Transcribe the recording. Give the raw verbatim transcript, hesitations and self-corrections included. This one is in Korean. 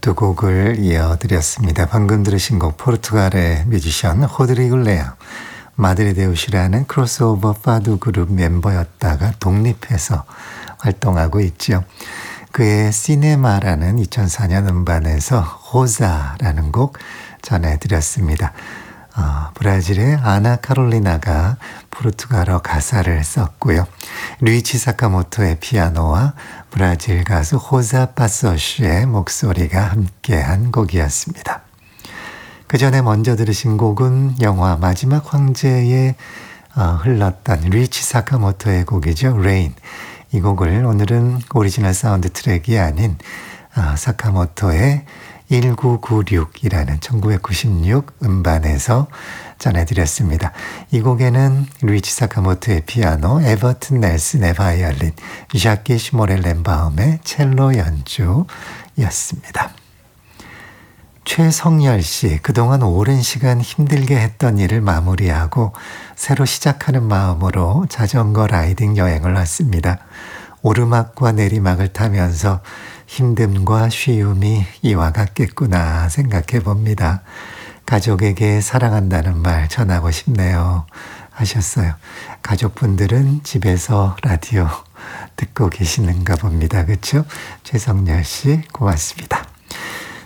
두 곡을 이어드렸습니다. 방금 들으신 곡 포르투갈의 뮤지션 호드리고 레아, 마드리데우시라는 크로스오버 파두 그룹 멤버였다가 독립해서 활동하고 있죠. 그의 시네마라는 이천사 년 음반에서 호자라는 곡 전해드렸습니다. 어, 브라질의 아나 카롤리나가 포르투갈어 가사를 썼고요. 루이치 사카모토의 피아노와 브라질 가수 호자 파소시의 목소리가 함께한 곡이었습니다. 그 전에 먼저 들으신 곡은 영화 마지막 황제에 어, 흘렀던 루이치 사카모토의 곡이죠. Rain. 이 곡을 오늘은 오리지널 사운드 트랙이 아닌 어, 사카모토의 천구백구십육이라는 천구백구십육 음반에서 전해드렸습니다. 이 곡에는 루이치 사카모토의 피아노, 에버튼 넬슨의 바이올린, ዣ키 시모렐렌바움의 첼로 연주였습니다. 최성열 씨, 그동안 오랜 시간 힘들게 했던 일을 마무리하고 새로 시작하는 마음으로 자전거 라이딩 여행을 왔습니다. 오르막과 내리막을 타면서 힘듦과 쉬움이 이와 같겠구나 생각해 봅니다. 가족에게 사랑한다는 말 전하고 싶네요 하셨어요. 가족분들은 집에서 라디오 듣고 계시는가 봅니다. 그렇죠? 최성열 씨 고맙습니다.